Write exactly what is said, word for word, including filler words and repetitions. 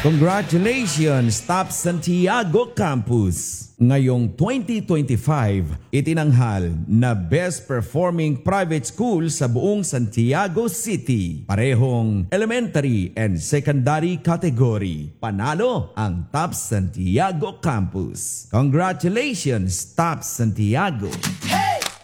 Congratulations, Top Santiago Campus! Ngayong twenty twenty-five, itinanghal na Best Performing Private School sa buong Santiago City. Parehong elementary and secondary category. Panalo ang Top Santiago Campus. Congratulations, Top Santiago!